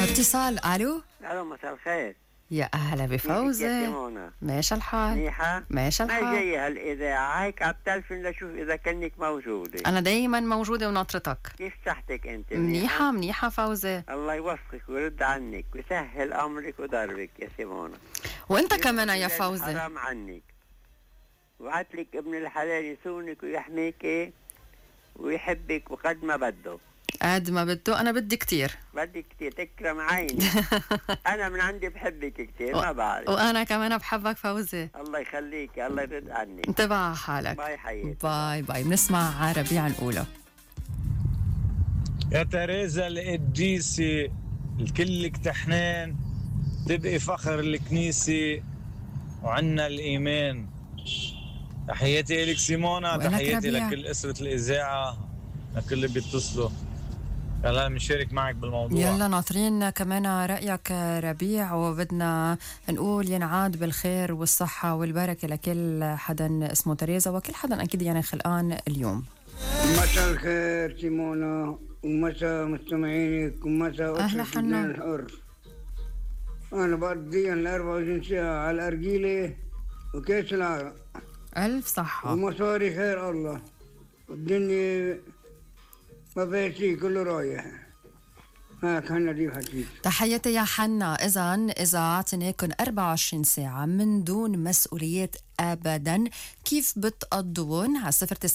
اتصال. الو مساء الخير. يا اهلا بفوزي. ماشي الحال؟ منيحة؟ ماشي ما الحال. جاي هالإذاعة هيك على التلفون لشوف إذا كنك موجودة. انا دايما موجوده وناطرتك. كيف صحتك أنت؟ منيحه فوزي. الله يوفقك ويرد عنك ويسهل أمرك ودربك يا سيمونة. وانت كمان يا فوزي. حرام عنك. وعتلك ابن الحلال يصونك ويحميك ويحبك وقد ما بده. قد ما بده. انا بدي كتير. بدي كتير تكرم عيني. أنا من عندي بحبك كتير ما بعرف. وأنا كمان بحبك فوزي. الله يخليك. الله يرد عنك. انتبه على حالك. باي حياتي. باي باي. بنسمع ربيع الأولى. يا تريزا القديسي الكلك تحنان تبقي فخر الكنيسة وعنا الإيمان. تحياتي إلك سيمونة. تحياتي لكل أسرة الإذاعة لكل اللي بيتصلوا. يلا بنشارك معك بالموضوع. يلا ناطرين كمان رأيك ربيع، وبدنا نقول ينعاد بالخير والصحة والبركة لكل حدا اسمه تريزا وكل حدا أكيد يعني خلقان اليوم. مساء الخير سيمونة ومساء مستمعينك ومساء أهلا حنان الحر. أنا بقضي 24 ساعة على الأرجيلة وكيس العرق. ألف صحة ومصاري خير الله والدنيا ما فيها شيء كله رايح. هاك هنا دي حكيت. تحياتي يا حنا. إذا اعطيناكم 24 ساعة من دون مسؤوليات أبدا، كيف بتقضون؟ على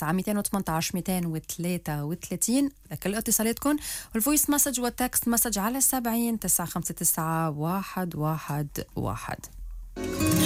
09-218-233 لكل اتصالاتكم، والفويس مسج والتكست مسج على 70 959 111.